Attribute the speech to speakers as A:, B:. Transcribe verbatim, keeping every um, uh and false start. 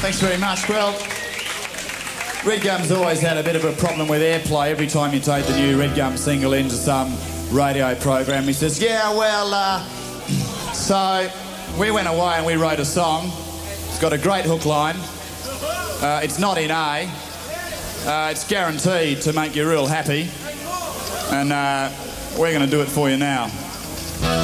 A: Thanks very much. Well, Red Gum's always had a bit of a problem with airplay. Every time you take the new Red Gum single into some radio program, he says, yeah, well, uh... so we went away and we wrote a song. It's got a great hook line. Uh, it's not in A. Uh, it's guaranteed to make you real happy. And uh, we're going to do it for you now.